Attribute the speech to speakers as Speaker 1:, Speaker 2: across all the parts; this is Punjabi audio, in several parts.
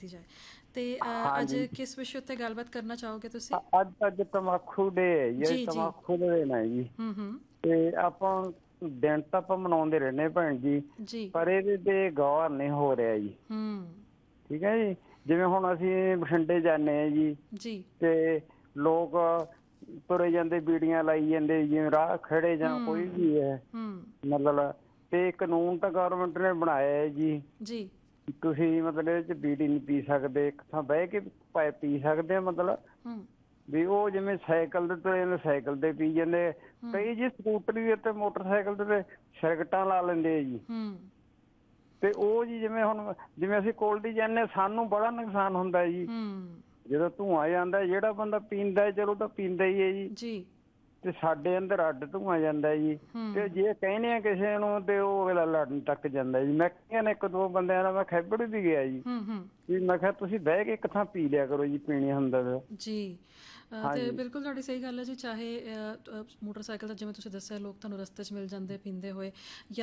Speaker 1: ਕੀਤੀ ਜਾਏ। ਤੇ ਅੱਜ
Speaker 2: ਹਾਂਜੀ।
Speaker 1: ਕਿਸ ਵਿਸ਼ੇ ਉੱਤੇ ਗੱਲਬਾਤ ਕਰਨਾ ਚਾਹੋਗੇ ਤੁਸੀਂ?
Speaker 2: ਅੱਜ ਤੰਬਾਕੂ ਡੇ ਹੈ ਜੀ,
Speaker 1: ਜੀ ਜੀ।
Speaker 2: ਤੰਬਾਕੂ ਦੇ ਦਿਨ ਹੈ ਜੀ।
Speaker 1: ਹੂੰ।
Speaker 2: ਤੇ ਆਪਾਂ ਦਿਨ ਤਾਂ ਆਪਾਂ ਮਨਾਉਂਦੇ ਰਹਿੰਦੇ ਭੈਣ ਜੀ,
Speaker 1: ਜੀ।
Speaker 2: ਪਰ ਇਹਦੇ ਤੇ ਗੌਰ ਨਹੀਂ ਹੋ ਰਿਹਾ ਜੀ।
Speaker 1: ਹੂੰ।
Speaker 2: ਠੀਕ ਹੈ ਜੀ। ਜਿਵੇਂ ਹੁਣ ਅਸੀਂ ਬਠਿੰਡੇ ਜਾਂਦੇ ਹਾਂ ਜੀ,
Speaker 1: ਜੀ।
Speaker 2: ਤੇ ਲੋਕ ਤੁਰੇ ਜਾਂਦੇ, ਬੀੜੀਆਂ ਲਾਈ ਜਾਂਦੇ, ਜਿਵੇਂ ਰਾਹ ਖੜੇ ਜਾਂ ਕੋਈ
Speaker 1: ਹੂੰ।
Speaker 2: ਵੀ ਹੈ
Speaker 1: ਹੂੰ।
Speaker 2: ਮਤਲਬ। ਤੇ ਕਾਨੂੰਨ ਤਾਂ ਗੌਰਮੈਂਟ ਨੇ ਬਣਾਇਆ ਹੈ ਜੀ,
Speaker 1: ਜੀ।
Speaker 2: ਤੁਸੀਂ ਮਤਲਬ ਇਹ 'ਚ ਬੀੜੀ ਨਹੀਂ ਪੀ ਸਕਦੇ, ਇੱਕ ਥਾਂ ਬਹਿ ਕੇ ਪੀ ਸਕਦੇ ਆ ਮਤਲਬ।
Speaker 1: ਹੂੰ।
Speaker 2: ਵੀ ਉਹ ਜਿਵੇਂ ਸਾਈਕਲ ਦੇ ਤੁਰੇ ਜਾਂਦੇ, ਸਾਈਕਲ ਤੇ ਪੀ ਜਾਂਦੇ।
Speaker 1: ਹੂੰ।
Speaker 2: ਕਈ ਜੀ ਸਕੂਟਰੀ ਅਤੇ ਮੋਟਰਸਾਈਕਲ ਤੇ ਸਿਗਰਟਾਂ ਲਾ ਲੈਂਦੇ ਆ ਜੀ।
Speaker 1: ਹੂੰ।
Speaker 2: ਤੇ ਉਹ ਜੀ ਜਿਵੇਂ ਹੁਣ ਜਿਵੇਂ ਅਸੀਂ ਕੋਲਡੀ ਜਾਂਦੇ, ਸਾਨੂੰ ਬੜਾ ਨੁਕਸਾਨ ਹੁੰਦਾ ਜੀ
Speaker 1: ਹੂੰ।
Speaker 2: ਜਦੋਂ ਧੂੰਆਂ ਜਾਂਦਾ। ਜਿਹੜਾ ਬੰਦਾ ਪੀਂਦਾ ਚਲੋ ਤਾਂ ਪੀਂਦਾ ਹੀ ਹੈ ਜੀ,
Speaker 1: ਜੀ।
Speaker 2: ਤੇ ਸਾਡੇ ਅੰਦਰ ਅੱਡ ਧੂੰਆਂ ਜਾਂਦਾ ਜੀ। ਤੇ
Speaker 1: ਹੂੰ।
Speaker 2: ਜੇ ਕਹਿੰਦੇ ਆ ਕਿਸੇ ਨੂੰ ਤੇ ਉਹ ਅਗਲਾ ਲੜਨ ਤੱਕ ਜਾਂਦਾ ਜੀ। ਮੈਂ ਕਿਹਾ ਨੇ ਇੱਕ ਦੋ ਬੰਦਿਆਂ ਦਾ ਮੈਂ ਖੈਬੜ ਵੀ ਗਿਆ ਜੀ,
Speaker 1: ਹੂੰ। ਹੂੰ।
Speaker 2: ਵੀ ਮੈਂ ਕਿਹਾ ਤੁਸੀਂ ਬਹਿ ਕੇ ਇੱਕ ਥਾਂ ਪੀ ਲਿਆ ਕਰੋ ਜੀ, ਪੀਣੀ ਹੁੰਦਾ ਤਾਂ।
Speaker 1: ਜੀ। ਤੇ
Speaker 2: ਹਾਂਜੀ
Speaker 1: ਬਿਲਕੁਲ ਤੁਹਾਡੀ ਸਹੀ ਗੱਲ ਹੈ ਜੀ। ਚਾਹੇ ਮੋਟਰਸਾਈਕਲ ਦਾ ਜਿਵੇਂ ਤੁਸੀਂ ਦੱਸਿਆ, ਲੋਕ ਤੁਹਾਨੂੰ ਰਸਤੇ 'ਚ ਮਿਲ ਜਾਂਦੇ ਪੀਂਦੇ ਹੋਏ,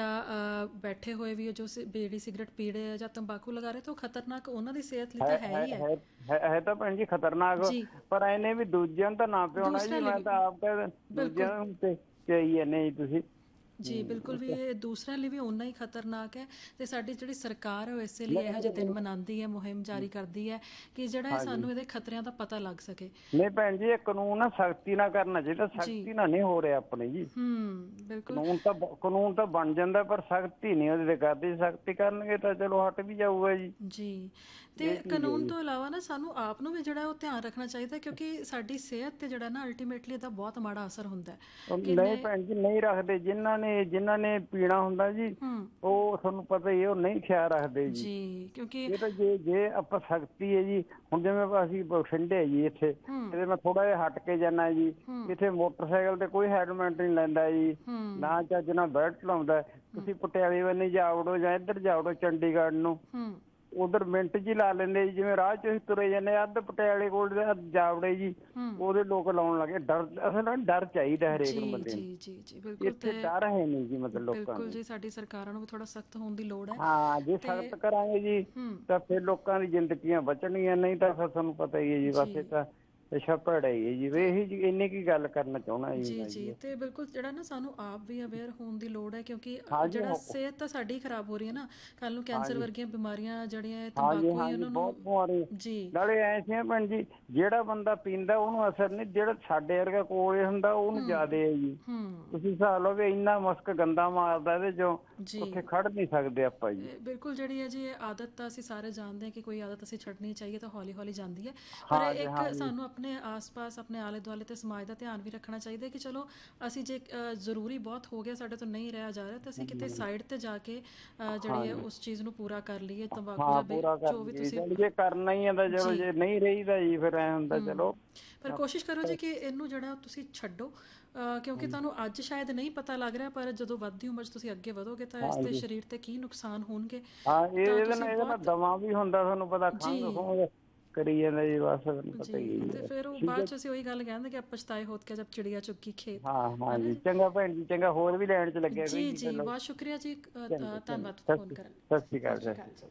Speaker 1: ਜਾਂ ਬੈਠੇ ਹੋਏ ਵੀ ਜੋ ਬੀੜੀ ਸਿਗਰਟ ਪੀ ਰਹੇ ਜਾਂ ਤੰਬਾਕੂ ਲਗਾ ਰਹੇ, ਤਾਂ ਉਹ ਖਤਰਨਾਕ ਉਹਨਾਂ ਦੀ ਸਿਹਤ ਲਈ
Speaker 2: ਹੈ
Speaker 1: ਤਾਂ ਹੈ
Speaker 2: ਹੈ
Speaker 1: ਹੀ ਹੈ।
Speaker 2: ਹੈ ਹੈ ਤਾਂ ਭੈਣ ਜੀ ਖਤਰਨਾਕ।
Speaker 1: ਜੀ।
Speaker 2: ਪਰ ਇਹਨੇ ਵੀ ਦੂਜਿਆਂ ਨੂੰ ਤਾਂ ਨਾ ਪਿਉਣਾ ਜੀ।
Speaker 1: ਦੂਸਰਿਆਂ ਲਈ
Speaker 2: ਮੈਂ
Speaker 1: ਵੀ
Speaker 2: ਤਾਂ ਆਪ ਤਾਂ
Speaker 1: ਬਿਲਕੁਲ।
Speaker 2: ਦੂਜਿਆਂ ਨੂੰ ਤੇ ਪਿਆਈ ਜਾਂਦੇ ਜੀ ਤੁਸੀਂ।
Speaker 1: ਜੀ ਬਿਲਕੁਲ, ਵੀ ਇਹ ਦੂਸਰਿਆਂ ਲਈ ਵੀ ਓਨਾ ਹੀ ਖਤਰਨਾਕ ਹੈ। ਤੇ ਸਾਡੀ ਜਿਹੜੀ ਸਰਕਾਰ ਹੈ ਉਹ ਇਸੇ ਲਈ ਇਹੋ ਜਿਹੇ ਦਿਨ ਮਨਾਉਂਦੀ ਹੈ, ਮੁਹਿੰਮ ਜਾਰੀ ਕਰਦੀ ਹੈ ਕਿ ਜਿਹੜਾ ਇਹ
Speaker 2: ਹਾਂਜੀ।
Speaker 1: ਸਾਨੂੰ ਇਹਦੇ ਖਤਰਿਆਂ ਦਾ ਪਤਾ ਲੱਗ ਸਕੇ।
Speaker 2: ਨਹੀਂ ਭੈਣ ਜੀ, ਇਹ ਕਾਨੂੰਨ ਨਾ ਸਖਤੀ ਨਾਲ ਕਰਨਾ ਚਾਹੀਦਾ,
Speaker 1: ਜੀ।
Speaker 2: ਸਖਤੀ ਨਾਲ ਨਹੀਂ ਹੋ ਰਿਹਾ ਆਪਣੇ ਜੀ।
Speaker 1: ਬਿਲਕੁਲ।
Speaker 2: ਕਾਨੂੰਨ ਤਾਂ ਬਣ ਜਾਂਦਾ, ਪਰ ਸਖਤੀ ਨਹੀਂ ਉਹਦੇ ਤੇ ਕਰਦੇ। ਸਖਤੀ ਕਰਨਗੇ ਤਾਂ ਚਲੋ ਹਟ ਵੀ ਜਾਊਗਾ ਜੀ।
Speaker 1: ਜੀ। ਤੇ
Speaker 2: ਇਹ ਚੀਜ਼ ਹੈ
Speaker 1: ਕਾਨੂੰਨ
Speaker 2: ਜੀ।
Speaker 1: ਤੋਂ ਇਲਾਵਾ ਨਾ ਸਾਨੂੰ ਆਪ ਨੂੰ ਵੀ ਜਿਹੜਾ ਉਹ ਧਿਆਨ ਰੱਖਣਾ ਚਾਹੀਦਾ, ਕਿਉਂਕਿ ਸਾਡੀ ਸਿਹਤ ਤੇ ਜਿਹੜਾ ਨਾ ਅਲਟੀਮੇਟਲੀ ਇਹਦਾ ਬਹੁਤ ਮਾੜਾ ਅਸਰ ਹੁੰਦਾ ਹੈ।
Speaker 2: ਨਹੀਂ
Speaker 1: ਕਿੰਨੇ
Speaker 2: ਭੈਣ ਜੀ, ਨਹੀਂ ਰੱਖਦੇ। ਜਿਨ੍ਹਾਂ ਨੇ ਪੀਣਾ ਹੁੰਦਾ ਜੀ,
Speaker 1: ਹੂੰ।
Speaker 2: ਉਹ ਤੁਹਾਨੂੰ ਪਤਾ ਹੀ, ਉਹ ਨਹੀਂ ਖਿਆਲ ਰੱਖਦੇ ਜੀ।
Speaker 1: ਜੀ ਕਿਉਂਕਿ
Speaker 2: ਇਹ ਤਾਂ ਜੇ ਆਪਾਂ ਸਖਤੀ ਹੈ ਜੀ। ਹੁਣ ਜਿਵੇਂ ਅਸੀਂ ਬਠਿੰਡੇ ਜੀ, ਇੱਥੇ
Speaker 1: ਹੂੰ।
Speaker 2: ਕਿਤੇ ਮੈਂ ਥੋੜਾ ਜਿਹਾ ਹਟ ਕੇ ਜਾਂਦਾ ਜੀ,
Speaker 1: ਹੂੰ।
Speaker 2: ਇੱਥੇ ਮੋਟਰਸਾਈਕਲ ਤੇ ਕੋਈ ਹੈਲਮਟ ਨਹੀਂ ਲੈਂਦਾ ਜੀ,
Speaker 1: ਹੂੰ।
Speaker 2: ਨਾ ਚੱਜ ਨਾਲ ਬੈਲਟ ਲਾਉਂਦਾ।
Speaker 1: ਹੂੰ।
Speaker 2: ਤੁਸੀਂ ਪਟਿਆਲੇ ਵੱਲ ਜਾ ਵੜੋ ਜਾਂ ਇੱਧਰ ਜਾ ਵੜੋ ਚੰਡੀਗੜ੍ਹ ਨੂੰ,
Speaker 1: ਹੂੰ।
Speaker 2: ਉਧਰ ਮਿੰਟ 'ਚ ਹੀ ਲਾ ਲੈਂਦੇ ਜੀ। ਜਿਵੇਂ ਰਾਹ 'ਚ ਅਸੀਂ ਤੁਰੇ ਜਾਂਦੇ, ਅੱਧ ਪਟਿਆਲੇ ਕੋਲ ਜਾ ਵੜੇ ਜੀ,
Speaker 1: ਹੂੰ।
Speaker 2: ਉਹਦੇ ਲੋਕ ਲਾਉਣ ਲੱਗੇ। ਅਸਲ ਨਾਲ ਡਰ ਚਾਹੀਦਾ ਹਰੇਕ
Speaker 1: ਜੀ
Speaker 2: ਨੂੰ ਬੰਦੇ
Speaker 1: ਜੀ
Speaker 2: ਨੂੰ।
Speaker 1: ਜੀ ਜੀ ਬਿਲਕੁਲ।
Speaker 2: ਇੱਥੇ
Speaker 1: ਤੇ
Speaker 2: ਡਰ ਹੈ ਨਹੀਂ ਜੀ ਮਤਲਬ ਲੋਕਾਂ
Speaker 1: ਬਿਲਕੁਲ
Speaker 2: ਨੂੰ।
Speaker 1: ਜੀ, ਸਾਡੀ ਸਰਕਾਰਾਂ ਨੂੰ ਵੀ ਥੋੜਾ ਸਖਤ ਹੋਣ ਦੀ ਲੋੜ ਹੈ।
Speaker 2: ਹਾਂ, ਜੇ
Speaker 1: ਤੇ
Speaker 2: ਸਖਤ ਕਰਾਂਗੇ ਜੀ
Speaker 1: ਹੂੰ।
Speaker 2: ਤਾਂ ਫਿਰ ਲੋਕਾਂ ਦੀ ਜ਼ਿੰਦਗੀਆਂ ਬਚਣਗੀਆਂ, ਨਹੀਂ ਤਾਂ ਫਿਰ ਤੁਹਾਨੂੰ ਪਤਾ ਹੀ ਹੈ ਜੀ। ਬਸ ਇਹ
Speaker 1: ਜੀ।
Speaker 2: ਤਾਂ ਅੱਛਾ ਭੈੜਾ ਹੀ ਹੈ ਜੀ।
Speaker 1: ਤੇ
Speaker 2: ਇਹੀ ਜੀ, ਇੰਨੀ ਕੀ ਗੱਲ ਕਰਨਾ ਚਾਹੁੰਦਾ ਜੀ
Speaker 1: ਜੀ
Speaker 2: ਮੈਂ
Speaker 1: ਜੀ।
Speaker 2: ਜੀ।
Speaker 1: ਤੇ ਬਿਲਕੁਲ ਜਿਹੜਾ ਨਾ ਸਾਨੂੰ ਆਪ ਵੀ ਅਵੇਅਰ ਹੋਣ ਦੀ ਲੋੜ ਹੈ, ਕਿਉਂਕਿ
Speaker 2: ਹਾਂਜੀ
Speaker 1: ਜਿਹੜਾ ਸਿਹਤ ਤਾਂ ਸਾਡੀ ਖਰਾਬ ਹੋ ਰਹੀ ਹੈ ਨਾ, ਕੱਲ੍ਹ ਨੂੰ ਕੈਂਸਰ
Speaker 2: ਹਾਂਜੀ
Speaker 1: ਵਰਗੀਆਂ ਬਿਮਾਰੀਆਂ ਜਿਹੜੀਆਂ ਇਹ
Speaker 2: ਹਾਂਜੀ
Speaker 1: ਤੰਬਾਕੂ ਹੀ
Speaker 2: ਹਾਂਜੀ,
Speaker 1: ਉਹਨਾਂ ਨੂੰ।
Speaker 2: ਬਹੁਤ ਬਿਮਾਰੀ।
Speaker 1: ਜੀ।
Speaker 2: ਨਾਲੇ ਐ ਸੀ ਭੈਣ ਜੀ, ਜਿਹੜਾ ਬੰਦਾ ਪੀਂਦਾ ਉਹਨੂੰ ਅਸਰ ਨਹੀਂ, ਜਿਹੜਾ ਸਾਡੇ ਵਰਗਾ ਕੋਲ ਹੁੰਦਾ ਉਹਨੂੰ
Speaker 1: ਹੂੰ।
Speaker 2: ਜ਼ਿਆਦੇ ਹੈ ਜੀ।
Speaker 1: ਹੂੰ।
Speaker 2: ਤੁਸੀਂ ਹਿਸਾਬ ਲਓ ਵੀ ਇੰਨਾ ਮੁਸ਼ਕ ਗੰਦਾ ਮਾਰਦਾ ਇਹਦੇ 'ਚੋਂ,
Speaker 1: ਜੀ।
Speaker 2: ਉੱਥੇ ਖੜ ਨਹੀਂ ਸਕਦੇ ਆਪਾਂ ਜੀ।
Speaker 1: ਬਿਲਕੁਲ, ਜਿਹੜੀ ਹੈ ਜੀ ਇਹ ਆਦਤ ਤਾਂ ਅਸੀਂ ਸਾਰੇ ਜਾਣਦੇ ਹਾਂ ਕਿ ਕੋਈ ਆਦਤ ਅਸੀਂ ਛੱਡਣੀ ਚਾਹੀਏ ਤਾਂ ਹੌਲੀ ਹੌਲੀ ਜਾਂਦੀ ਹੈ। ਪਰ
Speaker 2: ਹਾਂਜੀ
Speaker 1: ਇੱਕ
Speaker 2: ਹਾਂਜੀ
Speaker 1: ਸਾਨੂੰ ਆਪਣੇ ਆਸ-ਪਾਸ, ਆਪਣੇ ਆਲੇ ਦੁਆਲੇ ਤੇ ਸਮਾਜ ਦਾ ਧਿਆਨ ਵੀ ਰੱਖਣਾ ਚਾਹੀਦਾ ਕਿ ਚਲੋ ਅਸੀਂ ਜੇ ਜ਼ਰੂਰੀ ਬਹੁਤ ਹੋ ਗਿਆ, ਸਾਡੇ ਤੋਂ ਨਹੀਂ ਰਿਹਾ ਜਾ ਰਿਹਾ, ਤਾਂ ਅਸੀਂ ਕਿਤੇ ਸਾਈਡ 'ਤੇ ਜਾ ਕੇ ਜਿਹੜੀ ਹੈ
Speaker 2: ਹਾਂਜੀ
Speaker 1: ਉਸ ਚੀਜ਼ ਨੂੰ ਪੂਰਾ ਕਰ ਲਈਏ। ਤੰਬਾਕੂ
Speaker 2: ਹਾਂ,
Speaker 1: ਜਾਂ
Speaker 2: ਪੂਰਾ ਕਰ
Speaker 1: ਜੋ ਵੀ
Speaker 2: ਲਈਏ।
Speaker 1: ਤੁਸੀਂ।
Speaker 2: ਚਲ ਜੇ ਕਰਨਾ ਹੀ ਹੈ ਤਾਂ ਚਲੋ,
Speaker 1: ਜੀ।
Speaker 2: ਜੇ ਨਹੀਂ ਰਹੀਦਾ ਜੀ ਫਿਰ ਐਂ ਹੁੰਦਾ ਚਲੋ।
Speaker 1: ਪਰ ਕੋਸ਼ਿਸ਼ ਕਰੋ ਜੀ ਕਿ ਇਹਨੂੰ ਜਿਹੜਾ ਤੁਸੀਂ ਛੱਡੋ, ਕਿਉਂਕਿ ਤੁਹਾਨੂੰ ਅੱਜ ਸ਼ਾਇਦ ਨਹੀਂ ਪਤਾ ਲੱਗ ਰਿਹਾ, ਪਰ ਜਦੋਂ ਵੱਧਦੀ ਉਮਰ 'ਚ ਤੁਸੀਂ ਅੱਗੇ ਵਧੋਗੇ ਤਾਂ ਇਸ ਦੇ
Speaker 2: ਹਾਂਜੀ
Speaker 1: ਸਰੀਰ 'ਤੇ ਕੀ ਨੁਕਸਾਨ ਹੋਣਗੇ।
Speaker 2: ਹਾਂ,
Speaker 1: ਤਾਂ
Speaker 2: ਇਹਦੇ
Speaker 1: ਤੁਸੀਂ
Speaker 2: ਨਾਲ
Speaker 1: ਬਹੁਤ।
Speaker 2: ਦਮਾ ਵੀ ਹੁੰਦਾ, ਤੁਹਾਨੂੰ ਪਤਾ,
Speaker 1: ਜੀ
Speaker 2: ਖੰਘ ਖੁੰਘ ਕਰੀ ਜਾਂਦਾ ਜੀ। ਬਸ ਤੁਹਾਨੂੰ ਪਤਾ ਹੀ ਹੈ
Speaker 1: ਜੀ। ਤੇ
Speaker 2: ਜੀ।
Speaker 1: ਫਿਰ ਉਹ
Speaker 2: ਠੀਕ
Speaker 1: ਬਾਅਦ
Speaker 2: ਹੈ।
Speaker 1: 'ਚ ਅਸੀਂ ਉਹੀ ਗੱਲ ਕਹਿੰਦੇ ਕਿ ਪਛਤਾਏ ਹੋਤ ਕਿਆ ਜਬ ਚਿੜੀਆ ਚੁੱਗੀ ਖੇਤ।
Speaker 2: ਹਾਂ
Speaker 1: ਹੈ ਨਾ
Speaker 2: ਹਾਂਜੀ,
Speaker 1: ਜੀ।
Speaker 2: ਚੰਗਾ ਭੈਣ ਜੀ, ਚੰਗਾ। ਹੋਰ ਵੀ ਲੈਣ 'ਚ ਲੱਗਿਆ ਕੋਈ
Speaker 1: ਜੀ
Speaker 2: ਜੀ
Speaker 1: ਜੀ,
Speaker 2: ਪਹਿਲਾਂ।
Speaker 1: ਬਹੁਤ ਸ਼ੁਕਰੀਆ ਜੀ।
Speaker 2: ਚੰਗਾ ਚੰਗਾ,
Speaker 1: ਧੰਨਵਾਦ ਫੋਨ ਕਰਨ ਲਈ।
Speaker 2: ਸਤਿ ਸ਼੍ਰੀ
Speaker 1: ਸਤਿ
Speaker 2: ਅਕਾਲ,
Speaker 1: ਸ਼੍ਰੀ
Speaker 2: ਸਤਿ
Speaker 1: ਅਕਾਲ
Speaker 2: ਸ਼੍ਰੀ
Speaker 1: ਜੀ।
Speaker 2: ਅਕਾਲ।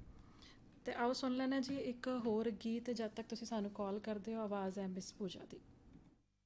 Speaker 1: ਤੇ ਆਓ ਸੁਣ ਲੈਣਾ ਜੀ ਇੱਕ ਹੋਰ ਗੀਤ, ਜਦ ਤੱਕ ਤੁਸੀਂ ਸਾਨੂੰ ਕਾਲ ਕਰਦੇ ਹੋ। ਆਵਾਜ਼ ਹੈ ਮਿਸ ਪੂਜਾ ਦੀ।